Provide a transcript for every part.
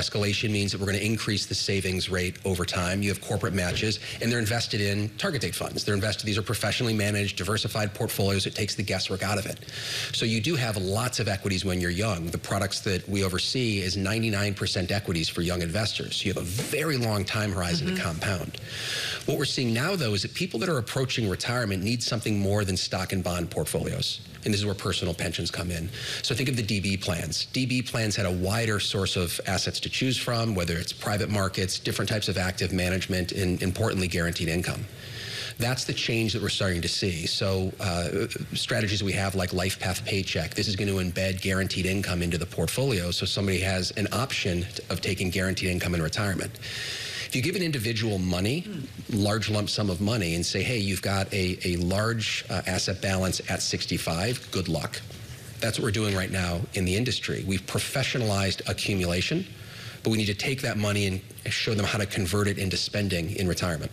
escalation means that we're going to increase the savings rate over time. You have corporate matches, and they're invested in target date funds. These are professionally managed, diversified portfolios. It takes the guesswork out of it. So you do have lots of equities when you're young. The products that we oversee is 99% equities for young investors. So you have a very long time horizon to compound. What we're seeing now, though, is that people that are approaching retirement need something more than stock and bond portfolios. And this is where personal pensions come in. So think of the DB plans. DB plans had a wider source of assets to choose from, whether it's private markets, different types of active management, and importantly, guaranteed income. That's the change that we're starting to see. So strategies we have like LifePath Paycheck, this is going to embed guaranteed income into the portfolio so somebody has an option of taking guaranteed income in retirement. If you give an individual money, large lump sum of money, and say, hey, you've got a large asset balance at 65, good luck. That's what we're doing right now in the industry. We've professionalized accumulation, but we need to take that money and show them how to convert it into spending in retirement.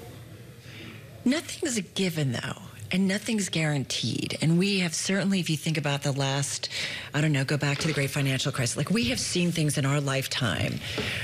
Nothing's a given, though, and nothing's guaranteed. And we have certainly, if you think about the last, I don't know, go back to the great financial crisis, like we have seen things in our lifetime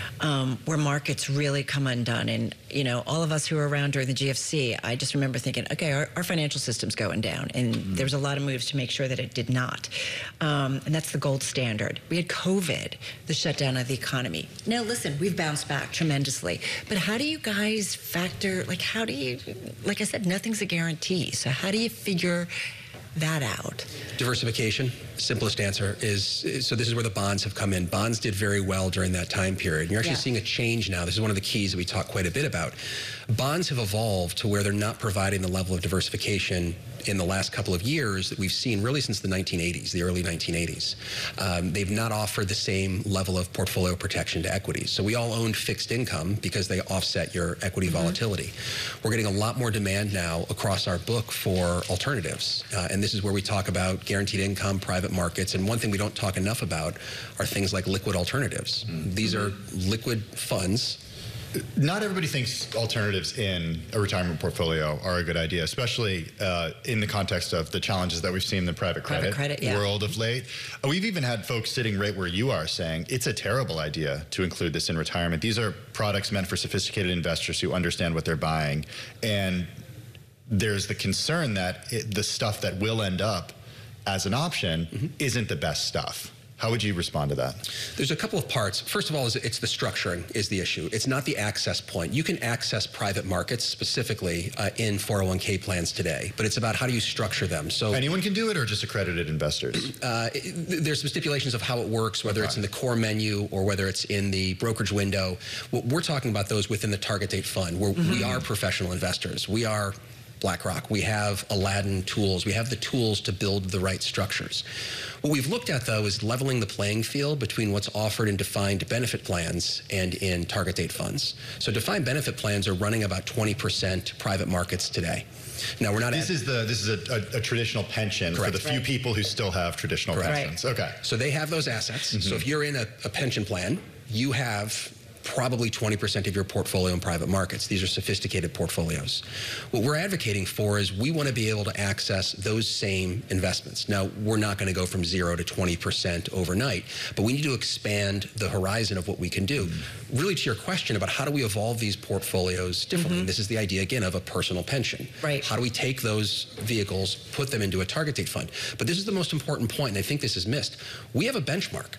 where markets really come undone. And, you know, all of us who were around during the GFC, I just remember thinking, okay, our financial system's going down. And there was a lot of moves to make sure that it did not. And that's the gold standard. We had COVID, the shutdown of the economy. Now, listen, we've bounced back tremendously. But how do you guys factor, like, how do you, like I said, nothing's a guarantee. So how do you figure that out? Diversification, simplest answer is, so this is where the bonds have come in. Bonds did very well during that time period. You're actually seeing a change now. This is one of the keys that we talk quite a bit about. Bonds have evolved to where they're not providing the level of diversification in the last couple of years that we've seen really since the 1980s, the early 1980s. They've not offered the same level of portfolio protection to equities. So we all owned fixed income because they offset your equity volatility. We're getting a lot more demand now across our book for alternatives. And this is where we talk about guaranteed income, private markets. And one thing we don't talk enough about are things like liquid alternatives. These are liquid funds. Not everybody thinks alternatives in a retirement portfolio are a good idea, especially in the context of the challenges that we've seen in the private credit world of late. We've even had folks sitting right where you are saying it's a terrible idea to include this in retirement. These are products meant for sophisticated investors who understand what they're buying. And there's the concern that the stuff that will end up as an option isn't the best stuff. How would you respond to that? There's a couple of parts. First of all, it's the structuring is the issue. It's not the access point. You can access private markets specifically in 401k plans today, but it's about how do you structure them. So anyone can do it, or just accredited investors? There's some stipulations of how it works, whether it's in the core menu or whether it's in the brokerage window. We're talking about those within the target date fund, where we are professional investors. We are BlackRock. We have Aladdin tools. We have the tools to build the right structures. What we've looked at, though, is leveling the playing field between what's offered in defined benefit plans and in target date funds. So defined benefit plans are running about 20% private markets today. Now, we're not. This is a traditional pension for the few people who still have traditional pensions. Okay. So they have those assets. So if you're in a pension plan, you have probably 20% of your portfolio in private markets. These are sophisticated portfolios. What we're advocating for is we want to be able to access those same investments. Now, we're not going to go from 0 to 20% overnight, but we need to expand the horizon of what we can do. Really, to your question about how do we evolve these portfolios differently, this is the idea, again, of a personal pension. How do we take those vehicles, put them into a target date fund? But this is the most important point, and I think this is missed. We have a benchmark.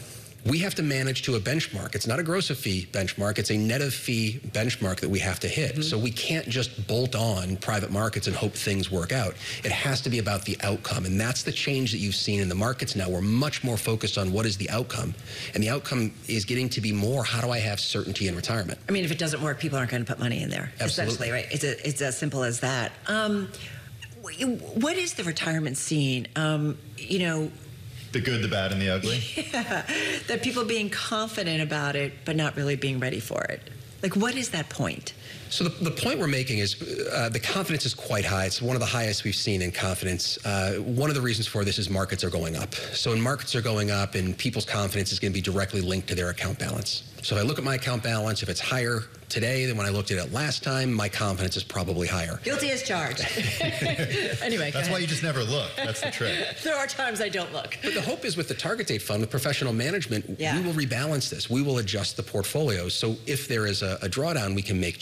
We have to manage to a benchmark. It's not a gross of fee benchmark. It's a net of fee benchmark that we have to hit. So we can't just bolt on private markets and hope things work out. It has to be about the outcome. And that's the change that you've seen in the markets now. We're much more focused on what is the outcome. And the outcome is getting to be more, how do I have certainty in retirement? I mean, if it doesn't work, people aren't going to put money in there. Absolutely. Essentially, right? It's as simple as that. What is the retirement scene? You know, the good, the bad, and the ugly? Yeah, that people being confident about it, but not really being ready for it. Like, what is that point? So the point we're making is the confidence is quite high. It's one of the highest we've seen in confidence. One of the reasons for this is markets are going up. So when markets are going up, and people's confidence is going to be directly linked to their account balance. So if I look at my account balance, if it's higher today than when I looked at it last time, my confidence is probably higher. Guilty as charged. Anyway, that's why you just never look. That's the trick. There are times I don't look. But the hope is with the target date fund, with professional management, we will rebalance this. We will adjust the portfolios. So if there is a drawdown, we can make